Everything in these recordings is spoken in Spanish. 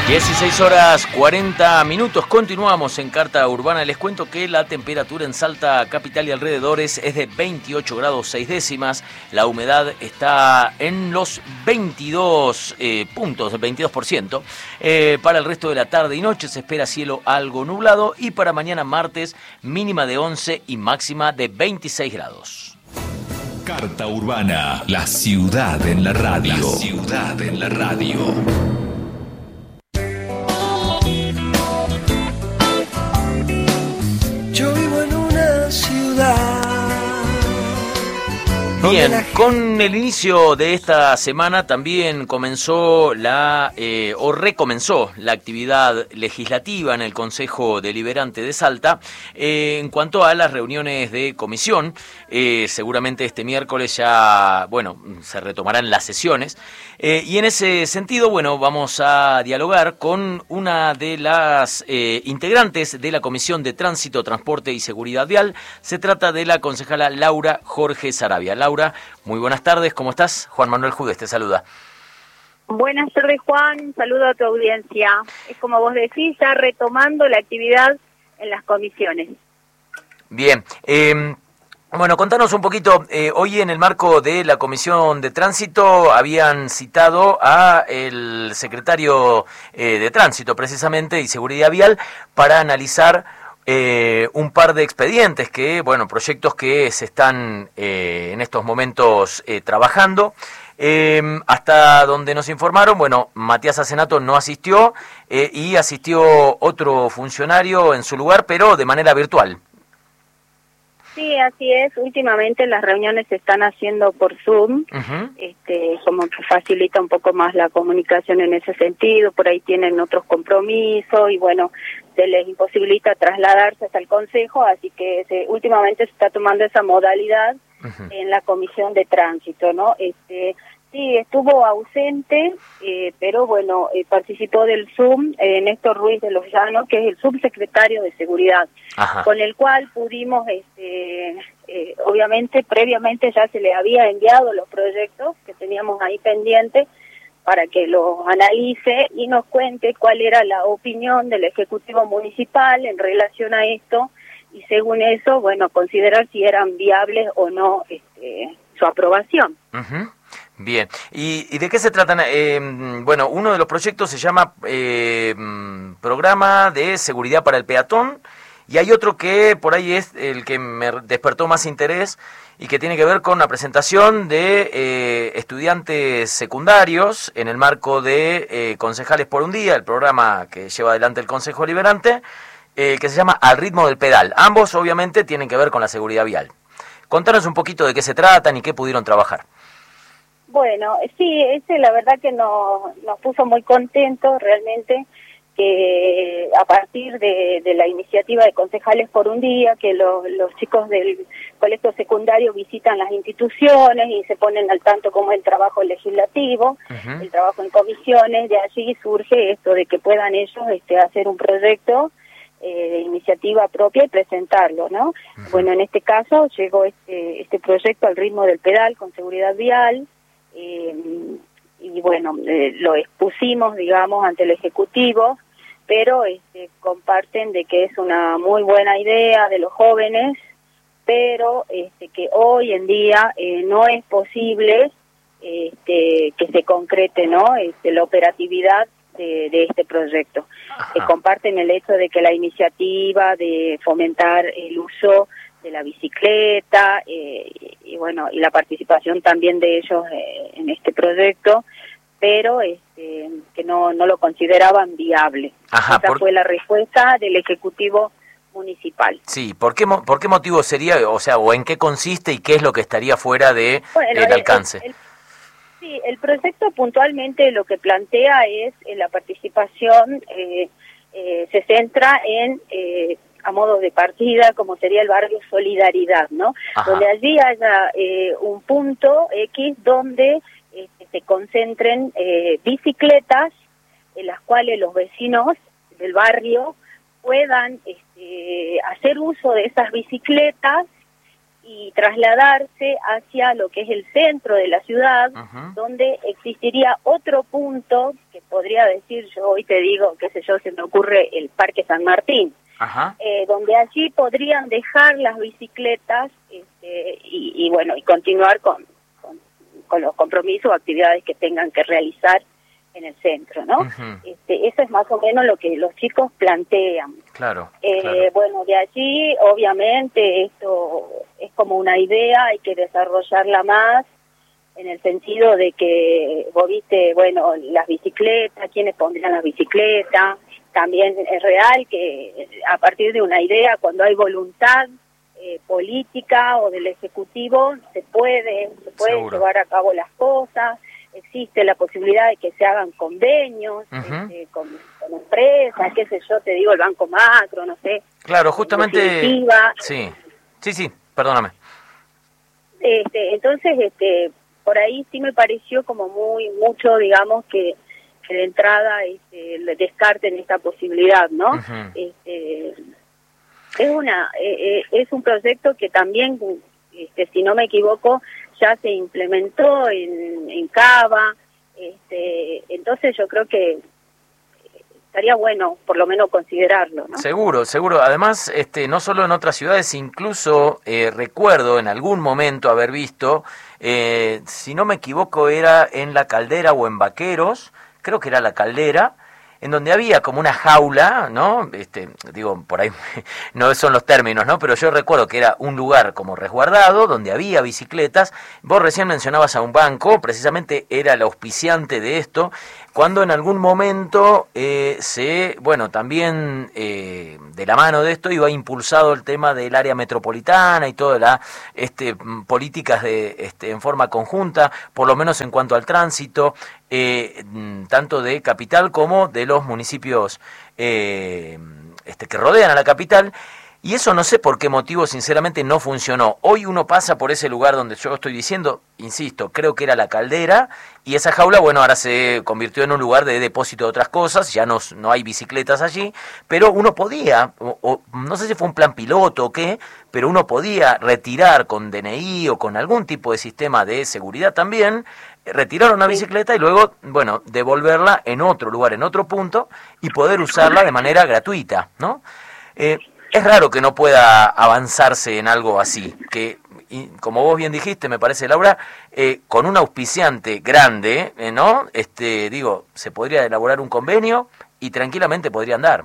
16:40. Continuamos en Carta Urbana. Les cuento que la temperatura en Salta capital y alrededores es de 28 grados 6 décimas. La humedad está en los 22 puntos, 22%. Para el resto de la tarde y noche se espera cielo algo nublado. Y para mañana martes, mínima de 11 y máxima de 26 grados. Carta Urbana, la ciudad en la radio. La ciudad en la radio. Yo vivo en una ciudad. Bien, con el inicio de esta semana también comenzó recomenzó la actividad legislativa en el Consejo Deliberante de Salta en cuanto a las reuniones de comisión. Seguramente este miércoles ya, se retomarán las sesiones. Y en ese sentido, vamos a dialogar con una de las integrantes de la Comisión de Tránsito, Transporte y Seguridad Vial. Se trata de la concejala Laura Jorge Saravia. Laura, muy buenas tardes, ¿cómo estás? Juan Manuel Judes te saluda. Buenas tardes, Juan, saludo a tu audiencia. Es como vos decís, ya retomando la actividad en las comisiones. Bien, contanos un poquito, hoy en el marco de la Comisión de Tránsito habían citado a el secretario de Tránsito precisamente y Seguridad Vial para analizar un par de expedientes proyectos que se están en estos momentos trabajando. Hasta donde nos informaron, Matías Asenato no asistió y asistió otro funcionario en su lugar, pero de manera virtual. Sí, así es. Últimamente las reuniones se están haciendo por Zoom, como que facilita un poco más la comunicación en ese sentido. Por ahí tienen otros compromisos y se les imposibilita trasladarse hasta el Consejo, así que últimamente se está tomando esa modalidad en la Comisión de Tránsito, ¿no? Sí, estuvo ausente, pero participó del Zoom Néstor Ruiz de los Llanos, que es el subsecretario de Seguridad, con el cual pudimos, obviamente, previamente ya se le había enviado los proyectos que teníamos ahí pendientes para que los analice y nos cuente cuál era la opinión del Ejecutivo Municipal en relación a esto, y según eso, considerar si eran viables o no su aprobación. Bien, ¿y de qué se tratan? Uno de los proyectos se llama Programa de Seguridad para el Peatón, y hay otro que por ahí es el que me despertó más interés y que tiene que ver con la presentación de estudiantes secundarios en el marco de Concejales por un Día, el programa que lleva adelante el Consejo Deliberante, que se llama Al Ritmo del Pedal. Ambos obviamente tienen que ver con la seguridad vial. Contanos un poquito de qué se tratan y qué pudieron trabajar. Sí, la verdad que nos puso muy contentos realmente, que a partir de la iniciativa de Concejales por un Día, que los chicos del colegio secundario visitan las instituciones y se ponen al tanto como el trabajo legislativo, el trabajo en comisiones, de allí surge esto de que puedan ellos hacer un proyecto de iniciativa propia y presentarlo, ¿no? En este caso llegó este proyecto Al Ritmo del Pedal con seguridad vial, lo expusimos, ante el Ejecutivo, pero comparten de que es una muy buena idea de los jóvenes, pero que hoy en día no es posible que se concrete, ¿no? La operatividad de este proyecto. Comparten el hecho de que la iniciativa de fomentar el uso de la bicicleta y la participación también de ellos en este proyecto, pero que no lo consideraban viable. Esa fue la respuesta del Ejecutivo Municipal. Sí, ¿por qué motivo sería, o en qué consiste y qué es lo que estaría fuera de el alcance? El proyecto puntualmente lo que plantea es la participación, se centra en a modo de partida, como sería el barrio Solidaridad, ¿no? Donde allí haya un punto X donde se concentren bicicletas en las cuales los vecinos del barrio puedan hacer uso de esas bicicletas y trasladarse hacia lo que es el centro de la ciudad, donde existiría otro punto que podría decir, yo hoy te digo, qué sé yo, se me ocurre el Parque San Martín, Ajá. Donde allí podrían dejar las bicicletas y bueno, y continuar con los compromisos o actividades que tengan que realizar en el centro, ¿no? Uh-huh. Eso es más o menos lo que los chicos plantean. Claro, Bueno, de allí, obviamente, esto es como una idea, hay que desarrollarla más, en el sentido de que, vos viste, bueno, las bicicletas, quiénes pondrían las bicicletas, también es real que a partir de una idea, cuando hay voluntad política o del Ejecutivo, se puede llevar a cabo las cosas, existe la posibilidad de que se hagan convenios uh-huh. con empresas, qué sé yo, te digo, el Banco Macro, no sé. Claro, justamente... Sí, perdóname. Entonces, por ahí sí me pareció como mucho, digamos, que de entrada le descarten esta posibilidad, ¿no? Uh-huh. Es un proyecto que también, si no me equivoco, ya se implementó en Cava, entonces yo creo que estaría bueno por lo menos considerarlo, ¿no? Seguro. Además, no solo en otras ciudades, incluso recuerdo en algún momento haber visto, si no me equivoco era en La Caldera o en Vaqueros, creo que era La Caldera, en donde había como una jaula, ¿no? Digo, por ahí no son los términos, ¿no? Pero yo recuerdo que era un lugar como resguardado, donde había bicicletas. Vos recién mencionabas a un banco, precisamente era el auspiciante de esto, cuando en algún momento también de la mano de esto iba impulsado el tema del área metropolitana y todas las políticas en forma conjunta, por lo menos en cuanto al tránsito, tanto de capital como de los municipios que rodean a la capital. Y eso no sé por qué motivo, sinceramente, no funcionó. Hoy uno pasa por ese lugar donde yo estoy diciendo, insisto, creo que era La Caldera, y esa jaula, bueno, ahora se convirtió en un lugar de depósito de otras cosas, ya no hay bicicletas allí, pero uno podía, o no sé si fue un plan piloto o qué, pero uno podía retirar con DNI o con algún tipo de sistema de seguridad también, retirar una bicicleta y luego, bueno, devolverla en otro lugar, en otro punto, y poder usarla de manera gratuita, ¿no? Es raro que no pueda avanzarse en algo así, que, como vos bien dijiste, me parece, Laura, con un auspiciante grande, ¿no? Se podría elaborar un convenio y tranquilamente podría andar.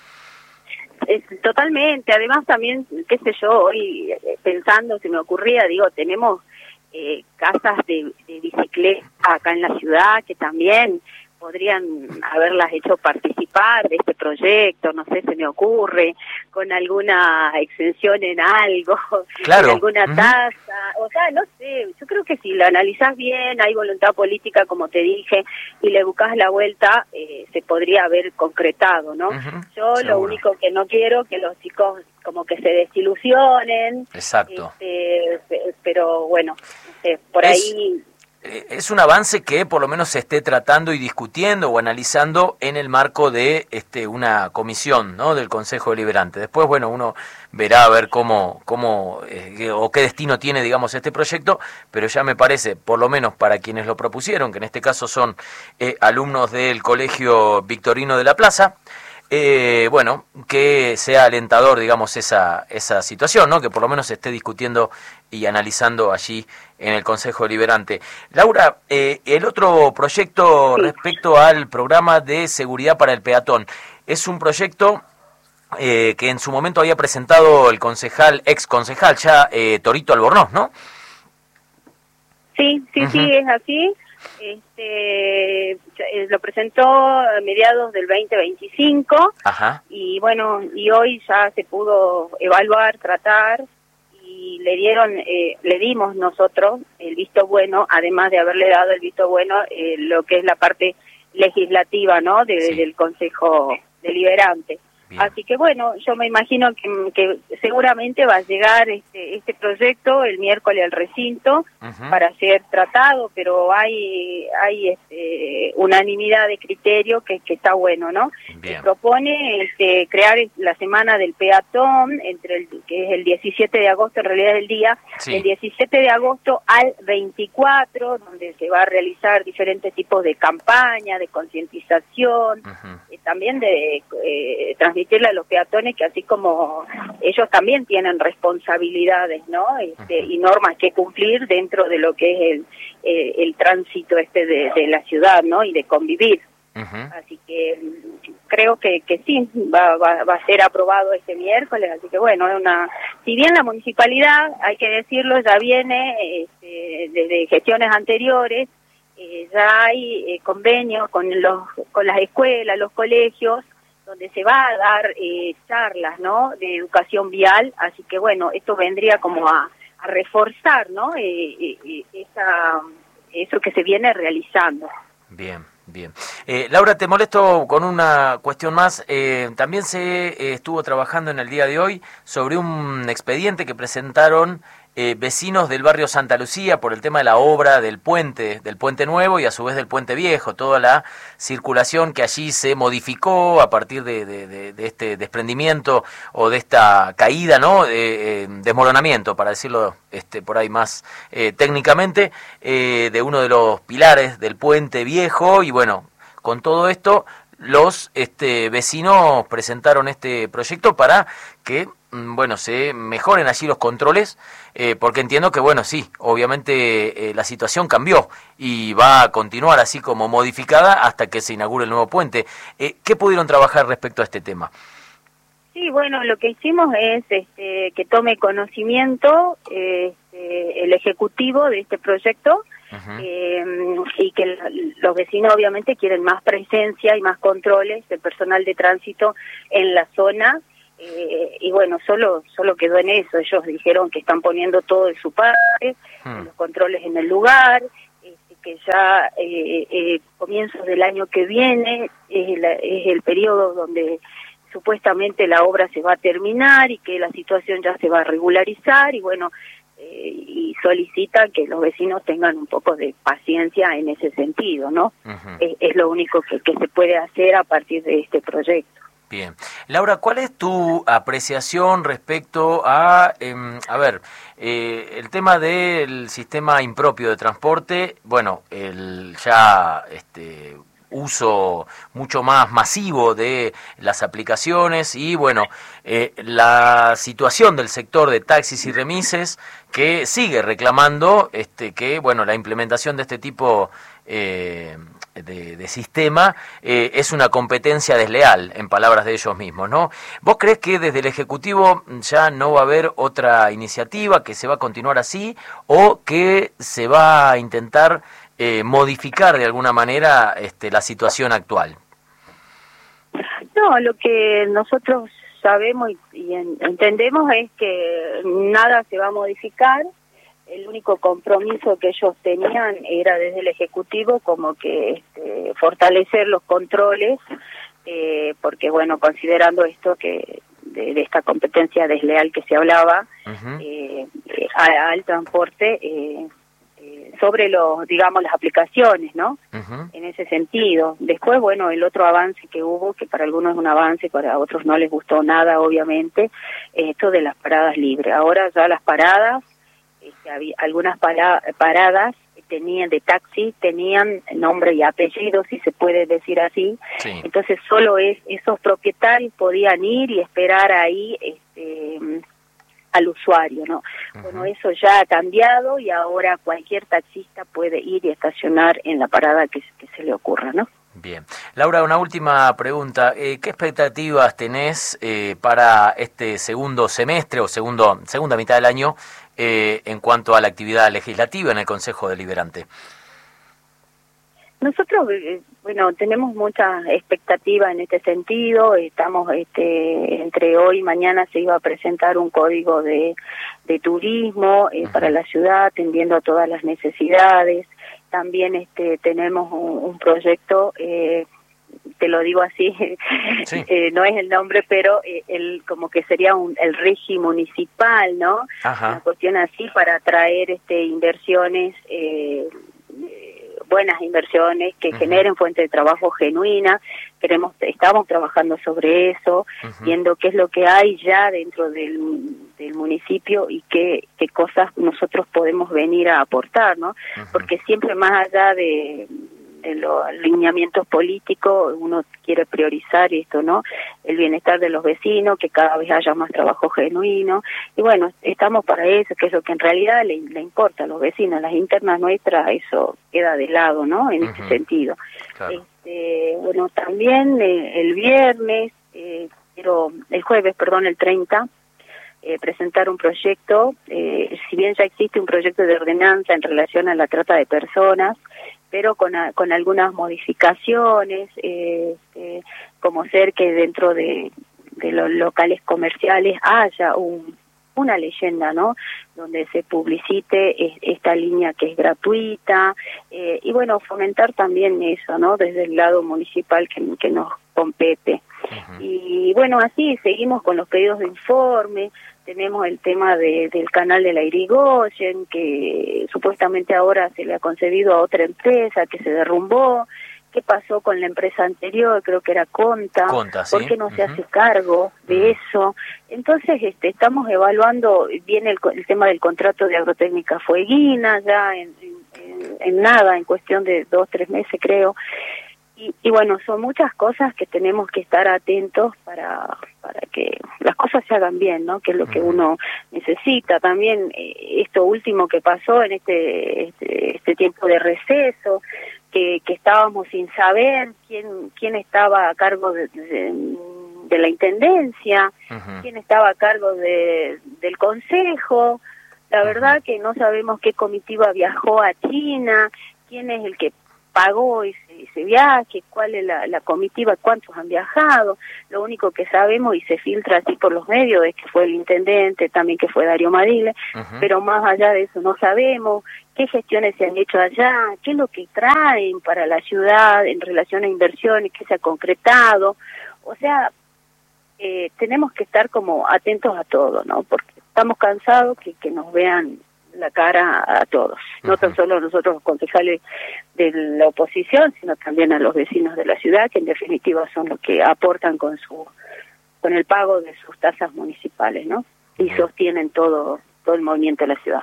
Totalmente, además también, qué sé yo, hoy pensando, se me ocurría, tenemos casas de bicicleta acá en la ciudad que también podrían haberlas hecho participar de este proyecto, no sé, se me ocurre, con alguna exención en algo, claro. En alguna tasa, o sea, no sé, yo creo que si lo analizás bien, hay voluntad política, como te dije, y le buscás la vuelta, se podría haber concretado, ¿no? Uh-huh. Yo Seguro. Lo único que no quiero que los chicos como que se desilusionen. Exacto. Pero bueno, no sé, por ahí... Es un avance que por lo menos se esté tratando y discutiendo o analizando en el marco de una comisión, ¿no? Del Consejo Deliberante. Después, bueno, uno verá a ver cómo o qué destino tiene, digamos, este proyecto, pero ya me parece, por lo menos para quienes lo propusieron, que en este caso son alumnos del Colegio Victorino de la Plaza, que sea alentador, digamos, esa situación, ¿no? Que por lo menos se esté discutiendo y analizando allí en el Consejo Deliberante. Laura, el otro proyecto respecto al programa de seguridad para el peatón, es un proyecto que en su momento había presentado el ex concejal ya, Torito Albornoz, ¿no? Sí, Uh-huh. Sí, es así. Lo presentó a mediados del 2025. Ajá. Y bueno, y hoy ya se pudo evaluar, tratar, y le dimos nosotros el visto bueno, además de haberle dado el visto bueno, lo que es la parte legislativa, ¿no? Del Consejo Deliberante. Bien. Así que bueno, yo me imagino que seguramente va a llegar este proyecto el miércoles al recinto para ser tratado, pero hay unanimidad de criterio que está bueno, ¿no? Bien. Se propone crear la semana del peatón, que es el 17 de agosto, en realidad es el día, Sí. el 17 de agosto al 24, donde se va a realizar diferentes tipos de campaña, de concientización, también de transmitirle a los peatones que así como ellos también tienen responsabilidades, ¿no? Y normas que cumplir dentro de lo que es el tránsito de la ciudad, ¿no? Y de convivir. Así que creo que sí, va a ser aprobado este miércoles, así que bueno, si bien la municipalidad, hay que decirlo, ya viene desde gestiones anteriores, ya hay convenios con las escuelas, los colegios, donde se va a dar charlas, ¿no?, de educación vial, así que bueno, esto vendría como a reforzar, ¿no?, eso que se viene realizando. Bien. Bien. Laura, te molesto con una cuestión más. También se estuvo trabajando en el día de hoy sobre un expediente que presentaron vecinos del barrio Santa Lucía por el tema de la obra del puente nuevo y a su vez del puente viejo, toda la circulación que allí se modificó a partir de este desprendimiento o de esta caída, ¿no? Desmoronamiento, para decirlo por ahí más técnicamente, de uno de los pilares del puente viejo. Y bueno, con todo esto los vecinos presentaron este proyecto para que se mejoren allí los controles, porque entiendo que, sí, obviamente la situación cambió y va a continuar así como modificada hasta que se inaugure el nuevo puente. ¿Qué pudieron trabajar respecto a este tema? Sí, bueno, lo que hicimos es que tome conocimiento el ejecutivo de este proyecto, y que los vecinos obviamente quieren más presencia y más controles de personal de tránsito en la zona. Y bueno, solo quedó en eso. Ellos dijeron que están poniendo todo de su parte, los controles en el lugar, que ya comienzos del año que viene es el periodo donde supuestamente la obra se va a terminar y que la situación ya se va a regularizar, y bueno, y solicitan que los vecinos tengan un poco de paciencia en ese sentido, ¿no? Es lo único que se puede hacer a partir de este proyecto. Bien. Laura, ¿cuál es tu apreciación respecto a, el tema del sistema impropio de transporte? Bueno, el uso mucho más masivo de las aplicaciones y, la situación del sector de taxis y remises que sigue reclamando que, la implementación de este tipo de sistema es una competencia desleal, en palabras de ellos mismos, ¿no? ¿Vos crees que desde el Ejecutivo ya no va a haber otra iniciativa, que se va a continuar así, o que se va a intentar modificar de alguna manera la situación actual? No, lo que nosotros sabemos y entendemos es que nada se va a modificar. El único compromiso que ellos tenían era desde el Ejecutivo como que fortalecer los controles, porque considerando esto que de esta competencia desleal que se hablaba al transporte, sobre las aplicaciones, ¿no? En ese sentido. Después, el otro avance que hubo, que para algunos es un avance, para otros no les gustó nada, obviamente, esto de las paradas libres. Ahora ya las paradas, algunas paradas de taxi tenían nombre y apellido, si se puede decir así. Sí. Entonces solo esos propietarios podían ir y esperar ahí al usuario, ¿no? Bueno, eso ya ha cambiado y ahora cualquier taxista puede ir y estacionar en la parada que se le ocurra, ¿no? Bien. Laura, una última pregunta. ¿Qué expectativas tenés para este segundo semestre o segunda mitad del año en cuanto a la actividad legislativa en el Consejo Deliberante? Nosotros, tenemos mucha expectativa en este sentido. Estamos, entre hoy y mañana se iba a presentar un código de turismo para la ciudad, atendiendo a todas las necesidades. También tenemos un proyecto te lo digo así, Sí. no es el nombre, pero el como que sería el REGI municipal, ¿no? Ajá. Una cuestión así para atraer inversiones, buenas inversiones que generen fuente de trabajo genuina. Estamos trabajando sobre eso, viendo qué es lo que hay ya dentro del municipio y qué cosas nosotros podemos venir a aportar, ¿no? Porque siempre más allá de los alineamientos políticos, uno quiere priorizar esto, ¿no? El bienestar de los vecinos, que cada vez haya más trabajo genuino, y bueno, estamos para eso, que es lo que en realidad le importa a los vecinos. Las internas nuestras, eso queda de lado, ¿no? En este sentido. Claro. Bueno, también el jueves, el 30, presentar un proyecto, si bien ya existe un proyecto de ordenanza en relación a la trata de personas, pero con algunas modificaciones, como ser que dentro de los locales comerciales haya una leyenda, ¿no? Donde se publicite esta línea que es gratuita, y bueno, fomentar también eso, ¿no? Desde el lado municipal que nos compete. Y bueno, así seguimos con los pedidos de informe. Tenemos el tema del canal de la Irigoyen, que supuestamente ahora se le ha concedido a otra empresa que se derrumbó. ¿Qué pasó con la empresa anterior? Creo que era Conta. ¿Sí? ¿Por qué no se hace cargo de eso? Entonces, estamos evaluando bien el tema del contrato de agrotécnica Fueguina, ya en nada, en cuestión de 2-3 meses, creo. Y bueno, son muchas cosas que tenemos que estar atentos para que las cosas se hagan bien, ¿no? Que es lo que uno necesita. También esto último que pasó en este tiempo de receso, que estábamos sin saber quién estaba a cargo de la intendencia, quién estaba a cargo del consejo. La verdad que no sabemos qué comitiva viajó a China, quién es el que pagó ese viaje, cuál es la comitiva, cuántos han viajado. Lo único que sabemos y se filtra así por los medios es que fue el intendente, también que fue Darío Madile, pero más allá de eso no sabemos qué gestiones se han hecho allá, qué es lo que traen para la ciudad en relación a inversiones, qué se ha concretado. O sea, tenemos que estar como atentos a todo, ¿no? Porque estamos cansados que nos vean la cara a todos, no tan solo nosotros los concejales de la oposición, sino también a los vecinos de la ciudad, que en definitiva son los que aportan con el pago de sus tasas municipales, ¿no? Y sostienen todo el movimiento de la ciudad.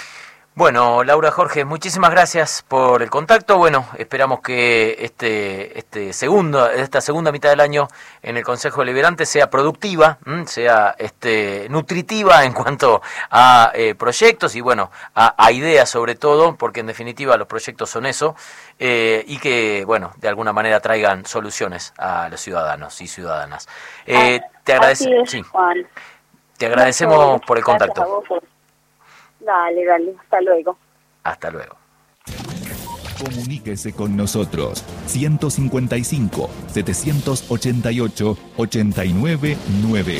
Bueno, Laura, Jorge, muchísimas gracias por el contacto. Bueno, esperamos que esta segunda mitad del año en el Consejo Deliberante sea productiva, sea nutritiva en cuanto a proyectos y bueno, a ideas sobre todo, porque en definitiva los proyectos son eso, y que, bueno, de alguna manera traigan soluciones a los ciudadanos y ciudadanas. Te agradecemos, así es, Juan. Te agradecemos por el contacto. Dale, hasta luego. Hasta luego. Comuníquese con nosotros 155-788-899.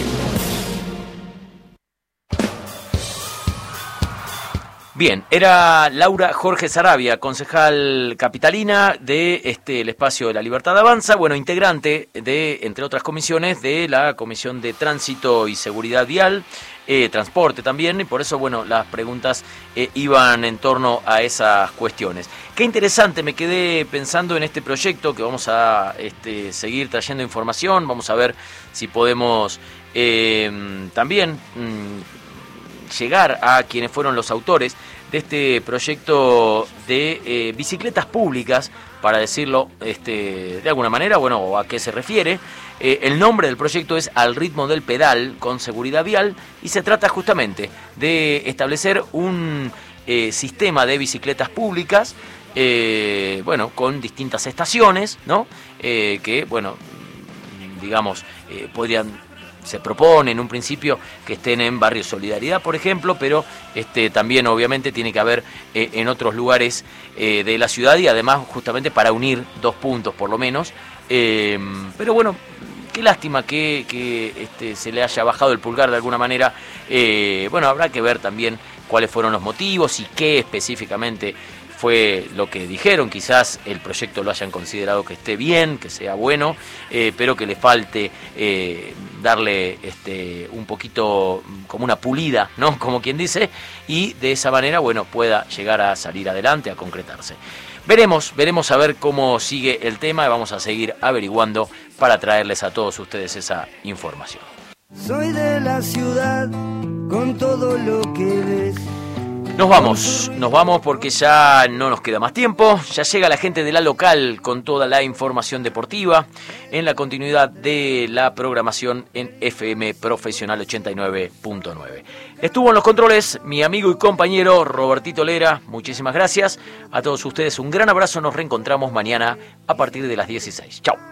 Bien, era Laura Jorge Saravia, concejal capitalina de el Espacio de la Libertad Avanza, bueno, integrante de, entre otras comisiones, de la Comisión de Tránsito y Seguridad Vial, Transporte también, y por eso, bueno, las preguntas iban en torno a esas cuestiones. Qué interesante, me quedé pensando en este proyecto que vamos a seguir trayendo información, vamos a ver si podemos también llegar a quienes fueron los autores de este proyecto de bicicletas públicas, para decirlo de alguna manera, bueno, a qué se refiere. El nombre del proyecto es Al ritmo del pedal con seguridad vial, y se trata justamente de establecer un sistema de bicicletas públicas, bueno, con distintas estaciones, ¿no? Que, bueno, digamos, se propone en un principio que estén en Barrio Solidaridad, por ejemplo, pero también obviamente tiene que haber en otros lugares de la ciudad, y además justamente para unir dos puntos por lo menos. Pero bueno, qué lástima que se le haya bajado el pulgar de alguna manera. Bueno, habrá que ver también cuáles fueron los motivos y qué específicamente fue lo que dijeron. Quizás el proyecto lo hayan considerado que esté bien, que sea bueno, pero que le falte darle un poquito como una pulida, ¿no? Como quien dice, y de esa manera, bueno, pueda llegar a salir adelante, a concretarse. Veremos a ver cómo sigue el tema y vamos a seguir averiguando para traerles a todos ustedes esa información. Soy de la ciudad con todo lo que ves. Nos vamos porque ya no nos queda más tiempo. Ya llega la gente de La Local con toda la información deportiva en la continuidad de la programación en FM Profesional 89.9. Estuvo en los controles mi amigo y compañero Robertito Lera. Muchísimas gracias a todos ustedes. Un gran abrazo. Nos reencontramos mañana a partir de las 16. Chau.